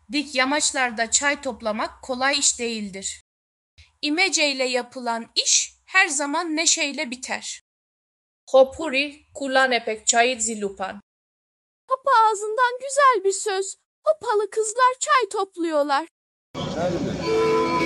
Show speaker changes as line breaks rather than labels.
Dik yamaçlarda çay toplamak kolay iş değildir. İmeceyle yapılan iş her zaman neşeyle biter. Hopuri kulanepek çayı zilupan.
Papa ağzından güzel bir söz. Hopalı kızlar çay topluyorlar.